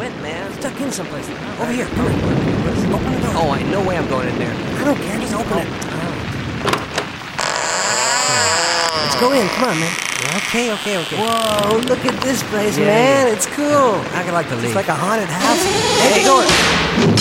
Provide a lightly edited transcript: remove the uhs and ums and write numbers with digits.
went, man? Stuck in someplace. All Over right. here, come on. Open the door. Oh, I no way I'm going in there. I don't care, just open it. Let's go in, come on, man. Okay. Whoa, look at this place, Yeah, man. yeah. It's cool. I could like to leave. It's like a haunted house. Hey, the door.